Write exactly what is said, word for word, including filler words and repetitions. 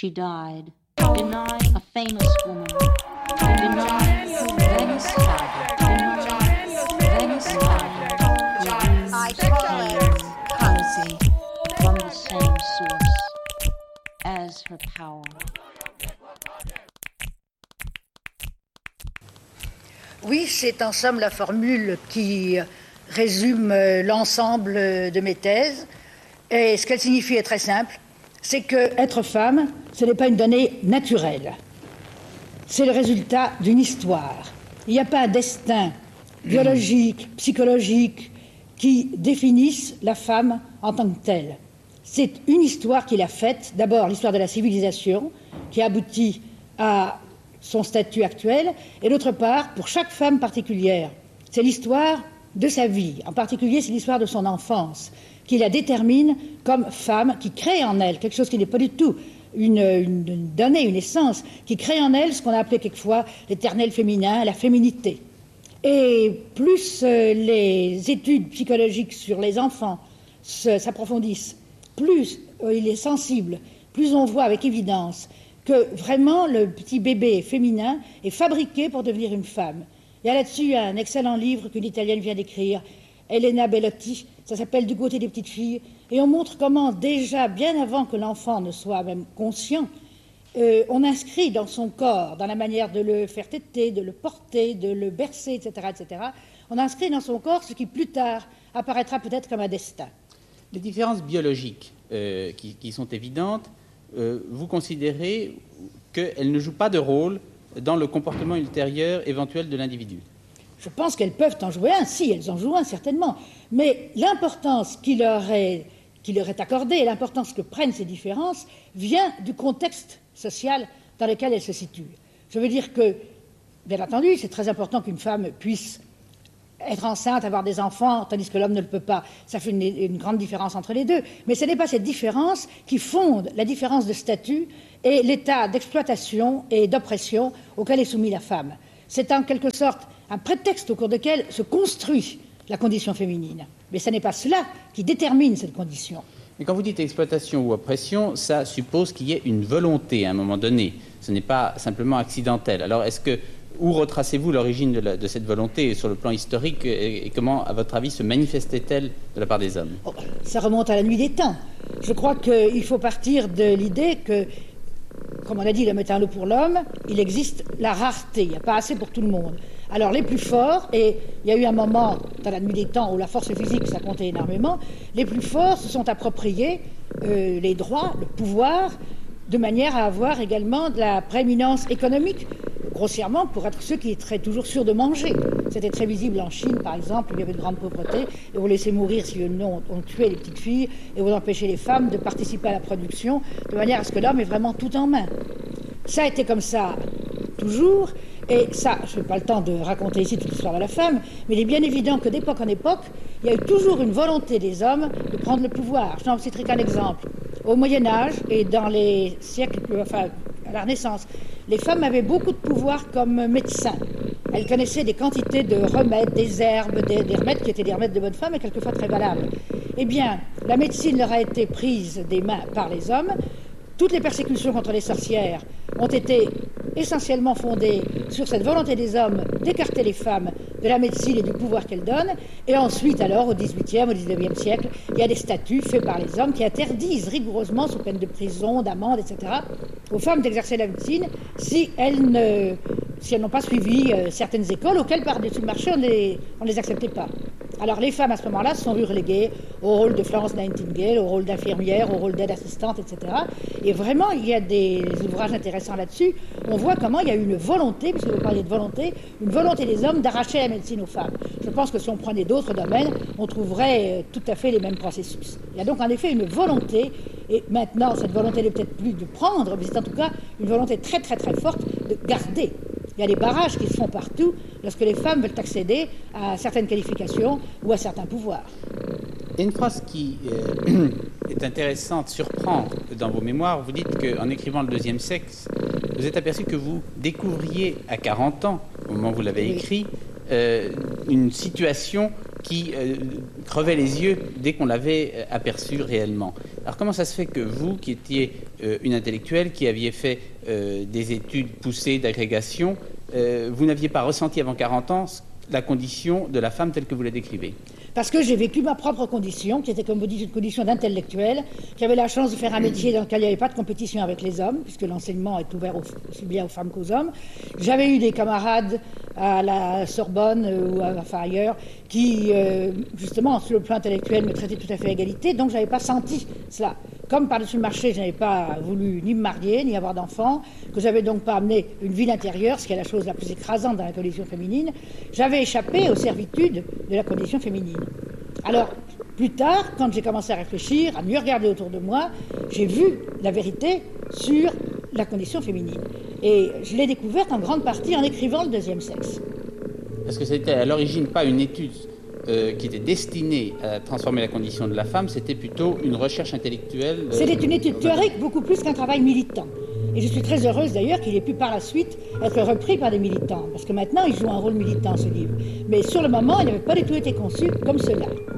she died, denying a famous woman, and denying Venice Father, denying Venice Father, I follow policy from the same source as her power. Oui, c'est en somme la formule qui résume l'ensemble de mes thèses. Et ce qu'elle signifie est très simple, c'est que être femme, ce n'est pas une donnée naturelle. C'est le résultat d'une histoire. Il n'y a pas un destin biologique, psychologique, qui définisse la femme en tant que telle. C'est une histoire qu'il a faite, d'abord l'histoire de la civilisation, qui aboutit à son statut actuel, et d'autre part, pour chaque femme particulière, c'est l'histoire de sa vie. En particulier, c'est l'histoire de son enfance, qui la détermine comme femme, qui crée en elle quelque chose qui n'est pas du tout une, une, une donnée, une essence, qui crée en elle ce qu'on a appelé quelquefois l'éternel féminin, la féminité. Et plus euh, les études psychologiques sur les enfants s'approfondissent, plus euh, il est sensible, plus on voit avec évidence que vraiment le petit bébé féminin est fabriqué pour devenir une femme. Il y a là-dessus un excellent livre qu'une Italienne vient d'écrire, Elena Bellotti, ça s'appelle Du côté des petites filles, et on montre comment déjà, bien avant que l'enfant ne soit même conscient, euh, on inscrit dans son corps, dans la manière de le faire téter, de le porter, de le bercer, et cetera, et cetera, on inscrit dans son corps ce qui plus tard apparaîtra peut-être comme un destin. Les différences biologiques euh, qui, qui sont évidentes, Euh, vous considérez qu'elles ne jouent pas de rôle dans le comportement ultérieur éventuel de l'individu? Je pense qu'elles peuvent en jouer un, si, elles en jouent un, certainement. Mais l'importance qui leur est, qui leur est accordée, l'importance que prennent ces différences, vient du contexte social dans lequel elles se situent. Je veux dire que, bien entendu, c'est très important qu'une femme puisse être enceinte, avoir des enfants, tandis que l'homme ne le peut pas. Ça fait une, une grande différence entre les deux. Mais ce n'est pas cette différence qui fonde la différence de statut et l'état d'exploitation et d'oppression auquel est soumise la femme. C'est en quelque sorte un prétexte au cours duquel se construit la condition féminine. Mais ce n'est pas cela qui détermine cette condition. Mais quand vous dites exploitation ou oppression, ça suppose qu'il y ait une volonté à un moment donné. Ce n'est pas simplement accidentel. Alors est-ce que où retracez-vous l'origine de, la, de cette volonté sur le plan historique et, et comment, à votre avis, se manifestait-elle de la part des hommes? Oh, ça remonte à la nuit des temps. Je crois qu'il faut partir de l'idée que, comme on a dit, l'homme est un lot pour l'homme, il existe la rareté, il n'y a pas assez pour tout le monde. Alors les plus forts, et il y a eu un moment dans la nuit des temps où la force physique, ça comptait énormément, les plus forts se sont appropriés euh, les droits, le pouvoir, de manière à avoir également de la prééminence économique, grossièrement pour être ceux qui étaient toujours sûrs de manger. C'était très visible en Chine, par exemple, où il y avait de grande pauvreté, et vous laissez mourir si non, on tuait les petites filles, et vous empêchez les femmes de participer à la production, de manière à ce que l'homme ait vraiment tout en main. Ça a été comme ça toujours, et ça, je n'ai pas le temps de raconter ici toute l'histoire de la femme, mais il est bien évident que d'époque en époque, il y a eu toujours une volonté des hommes de prendre le pouvoir. Je n'en citerai qu'un exemple. Au Moyen-Âge et dans les siècles, enfin, à la Renaissance, les femmes avaient beaucoup de pouvoir comme médecins. Elles connaissaient des quantités de remèdes, des herbes, des, des remèdes qui étaient des remèdes de bonne femme et quelquefois très valables. Eh bien, la médecine leur a été prise des mains par les hommes. Toutes les persécutions contre les sorcières ont été essentiellement fondées sur cette volonté des hommes d'écarter les femmes de la médecine et du pouvoir qu'elles donnent. Et ensuite, alors, au dix-huitième, au dix-neuvième siècle, il y a des statuts faits par les hommes qui interdisent rigoureusement, sous peine de prison, d'amende, et cetera, aux femmes d'exercer la médecine si elles ne, si elles n'ont pas suivi euh, certaines écoles auxquelles, par-dessus le marché, on ne les, on les acceptait pas. Alors les femmes, à ce moment-là, se sont vues reléguées au rôle de Florence Nightingale, au rôle d'infirmière, au rôle d'aide assistante, et cetera. Et vraiment, il y a des ouvrages intéressants là-dessus. On voit comment il y a eu une volonté, puisque vous parliez de volonté, une volonté des hommes d'arracher la médecine aux femmes. Je pense que si on prenait d'autres domaines, on trouverait tout à fait les mêmes processus. Il y a donc en effet une volonté, et maintenant, cette volonté n'est peut-être plus de prendre, mais c'est en tout cas une volonté très très très forte de garder. Il y a des barrages qui se font partout lorsque les femmes veulent accéder à certaines qualifications ou à certains pouvoirs. Il y a une phrase qui euh, est intéressante, surprend dans vos mémoires. Vous dites qu'en écrivant le deuxième sexe, vous êtes aperçu que vous découvriez à quarante ans, au moment où vous l'avez oui. écrit, euh, une situation qui euh, crevait les yeux dès qu'on l'avait aperçue réellement. Alors comment ça se fait que vous, qui étiez euh, une intellectuelle, qui aviez fait euh, des études poussées d'agrégation, euh, vous n'aviez pas ressenti avant quarante ans la condition de la femme telle que vous la décrivez? Parce que j'ai vécu ma propre condition, qui était, comme vous dites, une condition d'intellectuel, qui avait la chance de faire un métier dans lequel il n'y avait pas de compétition avec les hommes, puisque l'enseignement est ouvert aux, aussi bien aux femmes qu'aux hommes. J'avais eu des camarades à la Sorbonne euh, ou à, enfin ailleurs, qui, euh, justement, sur le plan intellectuel, me traitaient tout à fait à égalité, donc je n'avais pas senti cela. Comme par-dessus le marché, je n'avais pas voulu ni me marier, ni avoir d'enfants, que je n'avais donc pas amené une vie intérieure, ce qui est la chose la plus écrasante dans la condition féminine, j'avais échappé aux servitudes de la condition féminine. Alors, plus tard, quand j'ai commencé à réfléchir, à mieux regarder autour de moi, j'ai vu la vérité sur la condition féminine. Et je l'ai découverte en grande partie en écrivant Le deuxième sexe. Parce que c'était à l'origine pas une étude euh, qui était destinée à transformer la condition de la femme, c'était plutôt une recherche intellectuelle. Euh, C'était une étude théorique beaucoup plus qu'un travail militant. Et je suis très heureuse d'ailleurs qu'il ait pu par la suite être repris par des militants, parce que maintenant il joue un rôle militant ce livre. Mais sur le moment, il n'avait pas du tout été conçu comme cela.